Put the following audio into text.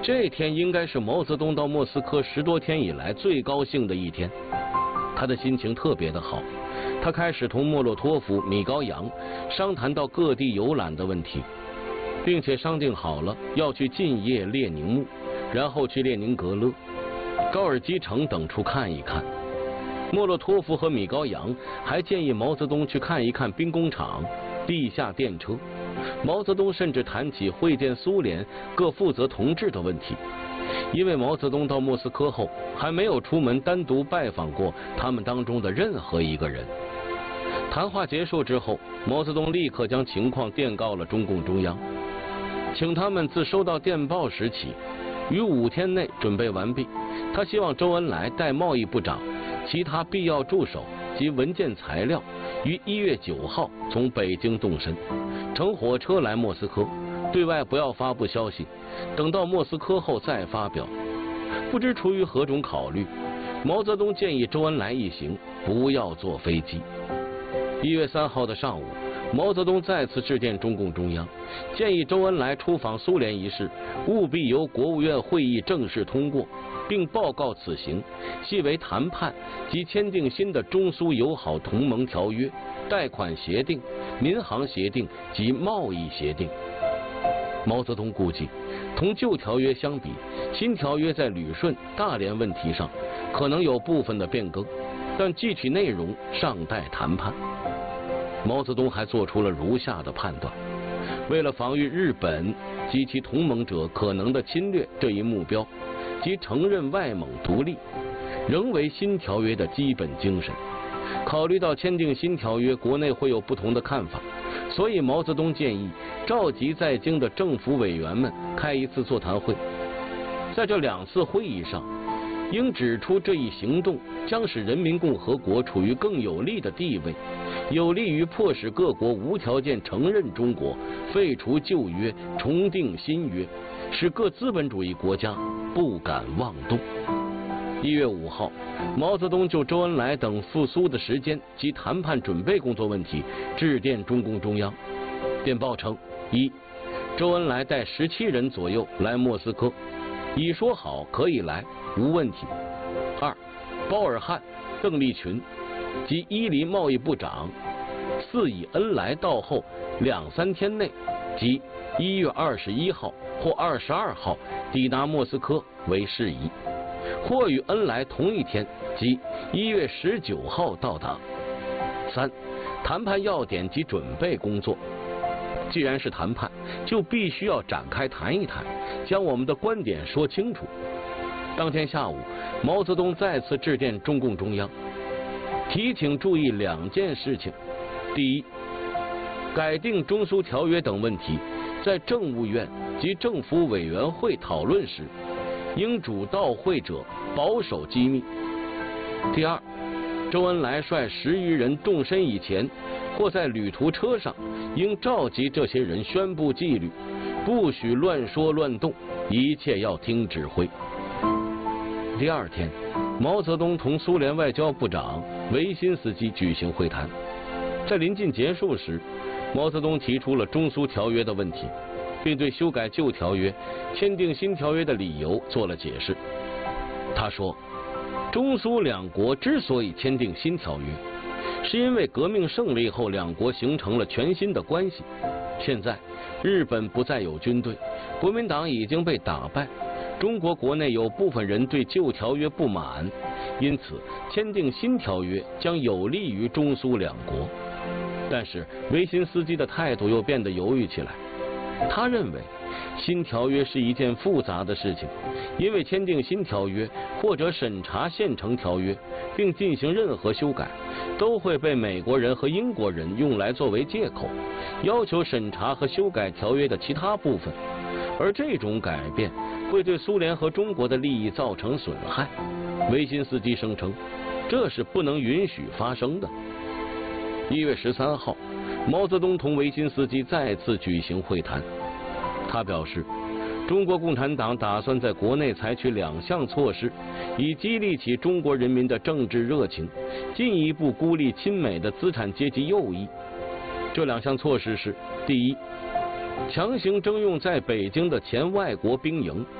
这天应该是毛泽东到莫斯科10多天以来最高兴的一天，他的心情特别的好。他开始同莫洛托夫、米高扬商谈到各地游览的问题，并且商定好了要去近夜列宁墓，然后去列宁格勒、高尔基城等处看一看。莫洛托夫和米高扬还建议毛泽东去看一看兵工厂、地下电车。毛泽东甚至谈起会见苏联各负责同志的问题，因为毛泽东到莫斯科后还没有出门单独拜访过他们当中的任何一个人。谈话结束之后，毛泽东立刻将情况电告了中共中央，请他们自收到电报时起，于5天内准备完毕。他希望周恩来代贸易部长其他必要助手及文件材料于1月9号从北京动身，乘火车来莫斯科，对外不要发布消息，等到莫斯科后再发表。不知出于何种考虑，毛泽东建议周恩来一行不要坐飞机。1月3号的上午，毛泽东再次致电中共中央，建议周恩来出访苏联一事务必由国务院会议正式通过，并报告此行系为谈判及签订新的中苏友好同盟条约、贷款协定、民航协定及贸易协定。毛泽东估计，同旧条约相比，新条约在旅顺、大连问题上可能有部分的变更，但具体内容尚待谈判。毛泽东还做出了如下的判断：为了防御日本及其同盟者可能的侵略这一目标，即承认外蒙独立，仍为新条约的基本精神。考虑到签订新条约国内会有不同的看法，所以毛泽东建议召集在京的政府委员们开一次座谈会。在这2次会议上，应指出这一行动将使人民共和国处于更有利的地位，有利于迫使各国无条件承认中国，废除旧约，重订新约，使各资本主义国家不敢妄动。1月5号，毛泽东就周恩来等赴苏的时间及谈判准备工作问题致电中共中央。电报称：1. 周恩来带17人左右来莫斯科，已说好可以来，无问题。2. 包尔汉、邓力群及伊犁贸易部长似以恩来到后2、3天内，即1月21号或22号抵达莫斯科为适宜，或与恩来同一天，即1月19号到达。3. 谈判要点及准备工作。既然是谈判，就必须要展开谈一谈，将我们的观点说清楚。当天下午，毛泽东再次致电中共中央，提请注意2件事情：第一，改定中苏条约等问题，在政务院及政府委员会讨论时，应主到会者保守机密。第二，周恩来率10余人动身以前，或在旅途车上，应召集这些人宣布纪律，不许乱说乱动，一切要听指挥。第2天，毛泽东同苏联外交部长维辛斯基举行会谈。在临近结束时，毛泽东提出了中苏条约的问题，并对修改旧条约、签订新条约的理由做了解释。他说，中苏2国之所以签订新条约，是因为革命胜利后2国形成了全新的关系。现在日本不再有军队，国民党已经被打败，中国国内有部分人对旧条约不满，因此签订新条约将有利于中苏2国。但是维辛斯基的态度又变得犹豫起来，他认为新条约是一件复杂的事情，因为签订新条约或者审查现成条约并进行任何修改，都会被美国人和英国人用来作为借口，要求审查和修改条约的其他部分，而这种改变会对苏联和中国的利益造成损害。维辛斯基声称，这是不能允许发生的。1月13号，毛泽东同维辛斯基再次举行会谈。他表示，中国共产党打算在国内采取2项措施，以激励起中国人民的政治热情，进一步孤立亲美的资产阶级右翼。这2项措施是：第一，强行征用在北京的前外国兵营，